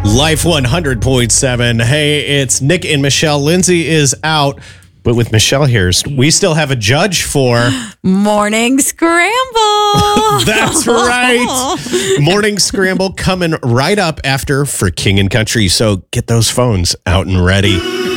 Life 100.7. Hey, it's Nick and Michelle. Lindsay is out, but with Michelle here, we still have a judge for Morning Scramble. That's right. Morning Scramble coming right up after For King and Country. So get those phones out and ready.